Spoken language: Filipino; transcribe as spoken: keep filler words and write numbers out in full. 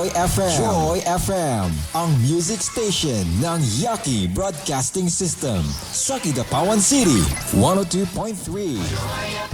Joy F M. Joy F M, ang music station ng Yaki Broadcasting System sa Kidapawan City. one oh two point three.